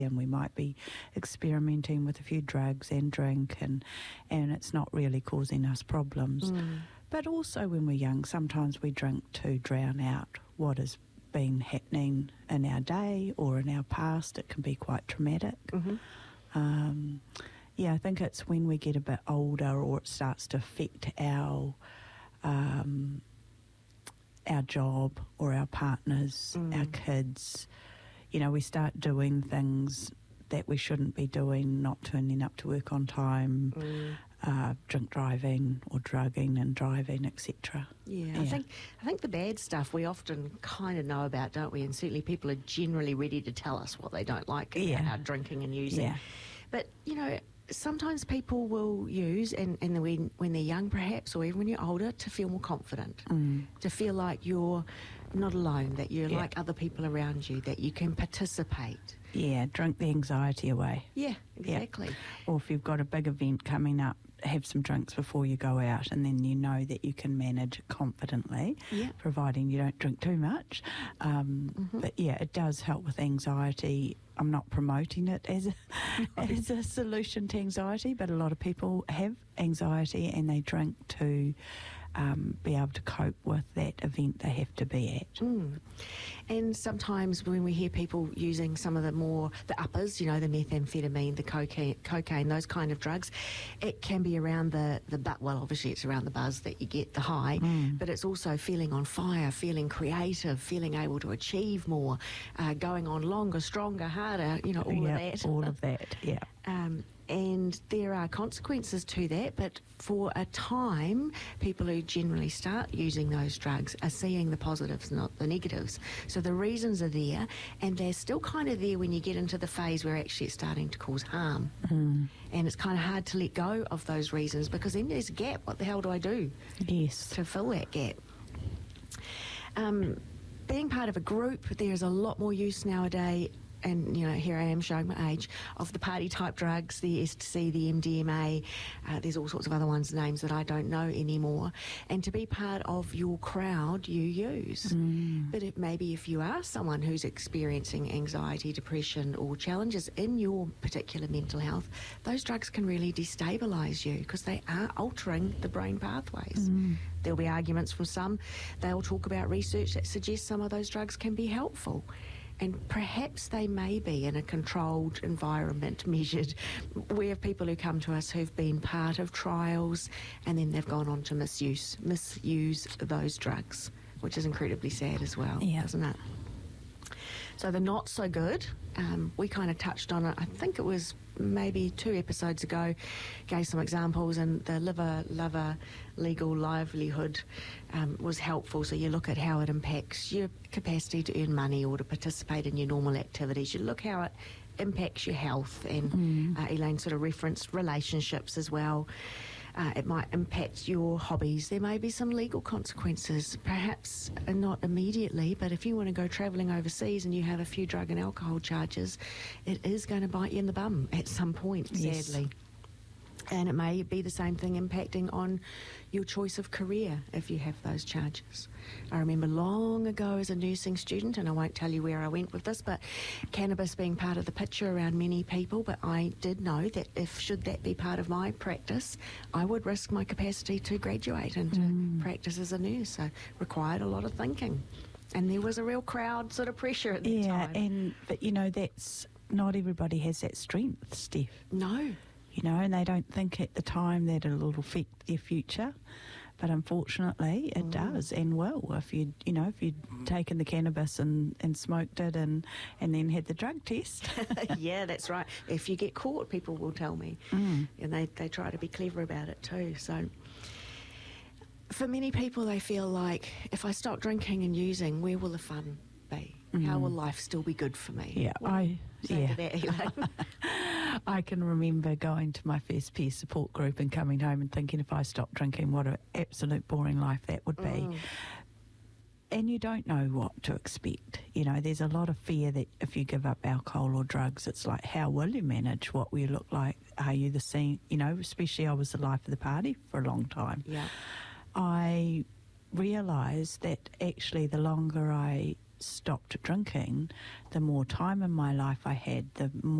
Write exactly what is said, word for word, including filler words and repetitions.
and we might be experimenting with a few drugs and drink, and, and it's not really causing us problems. Mm. But also when we're young, sometimes we drink to drown out what has been happening in our day or in our past. It can be quite traumatic. Mm-hmm. Um, yeah, I think it's when we get a bit older or it starts to affect our um, our job or our partners, Mm. our kids. You know, we start doing things that we shouldn't be doing, not turning up to work on time, Mm. uh, drink driving or drugging and driving, et cetera. Yeah, Yeah. I think I think the bad stuff we often kind of know about, don't we? And certainly people are generally ready to tell us what they don't like Yeah. about drinking and using. Yeah. But, you know, sometimes people will use, and, and when, when they're young perhaps, or even when you're older, to feel more confident, Mm. to feel like you're not alone, that you're Yeah. like other people around you, that you can participate. Yeah, drink the anxiety away. Yeah, exactly. Or if you've got a big event coming up, have some drinks before you go out, and then you know that you can manage it confidently, Yeah. providing you don't drink too much. Um, Mm-hmm. But yeah, it does help with anxiety. I'm not promoting it as a, as a solution to anxiety, but a lot of people have anxiety and they drink to um, be able to cope with that event they have to be at. Mm. And sometimes when we hear people using some of the more, the uppers, you know, the methamphetamine, the cocaine, cocaine, those kind of drugs, it can be around the, the bu- well, obviously it's around the buzz that you get, the high, Mm. but it's also feeling on fire, feeling creative, feeling able to achieve more, uh, going on longer, stronger, harder, you know, all yeah, of that. all of that, yeah. Um, and there are consequences to that, but for a time, people who generally start using those drugs are seeing the positives, not the negatives. So the reasons are there, and they're still kind of there when you get into the phase where actually it's starting to cause harm. Mm. And it's kind of hard to let go of those reasons, because then there's a gap. What the hell do I do Yes. to fill that gap? Um, being part of a group, there's a lot more use nowadays. And, you know, here I am showing my age, of the party-type drugs, the ecstasy, the M D M A, uh, there's all sorts of other ones, names that I don't know anymore. And to be part of your crowd, you use. Mm. But it, maybe if you are someone who's experiencing anxiety, depression, or challenges in your particular mental health, those drugs can really destabilise you, because they are altering the brain pathways. Mm. There'll be arguments from some. They'll talk about research that suggests some of those drugs can be helpful. And perhaps they may be in a controlled environment, measured. We have people who come to us who've been part of trials and then they've gone on to misuse, misuse those drugs, which is incredibly sad as well, Yeah. isn't it? So the not so good, um, we kind of touched on it, I think it was maybe two episodes ago, gave some examples, and the liver, lover, legal livelihood um, was helpful. So you look at how it impacts your capacity to earn money or to participate in your normal activities. You look how it impacts your health, and Mm. uh, Elaine sort of referenced relationships as well. Uh, it might impact your hobbies. There may be some legal consequences, perhaps uh, not immediately, but if you want to go travelling overseas and you have a few drug and alcohol charges, it is going to bite you in the bum at some point, Yes. sadly. And it may be the same thing impacting on your choice of career if you have those charges. I remember long ago as a nursing student, and I won't tell you where I went with this, but cannabis being part of the picture around many people, but I did know that if, should that be part of my practice, I would risk my capacity to graduate and to Mm. practice as a nurse. So it required a lot of thinking. And there was a real crowd sort of pressure at the Yeah, time. and but you know, that's not everybody has that strength, Steph. No. You know, and they don't think at the time that it'll affect their future, but unfortunately it Mm. does, and will. If you, you know, if you'd taken the cannabis and, and smoked it, and and then had the drug test. Yeah, that's right. If you get caught, people will tell me. Mm. And they, they try to be clever about it too. So for many people, they feel like, if I stop drinking and using, where will the fun be? How Mm. will life still be good for me? Yeah, What do you I say yeah. to that, Elaine? I can remember going to my first peer support group and coming home and thinking, if I stopped drinking, what an absolute boring life that would be. Mm. And you don't know what to expect. You know, there's a lot of fear that if you give up alcohol or drugs, it's like, how will you manage? What will you look like? Are you the same? You know, especially I was the life of the party for a long time. Yeah. I realised that actually the longer I stopped drinking, the more time in my life I had, the more